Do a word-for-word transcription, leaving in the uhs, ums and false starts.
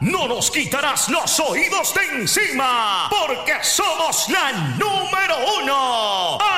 no nos quitarás los oídos de encima, porque somos la número uno.